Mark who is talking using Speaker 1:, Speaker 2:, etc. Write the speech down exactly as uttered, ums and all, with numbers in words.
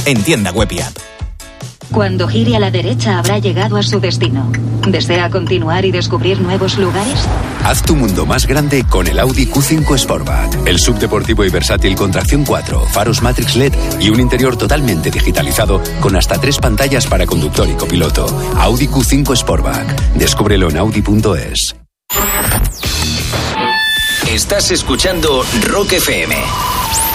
Speaker 1: en tienda web y app.
Speaker 2: Cuando gire a la derecha habrá llegado a su destino. ¿Desea continuar y descubrir nuevos lugares?
Speaker 3: Haz tu mundo más grande con el Audi Q cinco Sportback. El subdeportivo y versátil con tracción cuatro, faros Matrix L E D y un interior totalmente digitalizado con hasta tres pantallas para conductor y copiloto. Audi Q cinco Sportback. Descúbrelo en audi punto es.
Speaker 4: Estás escuchando Rock F M.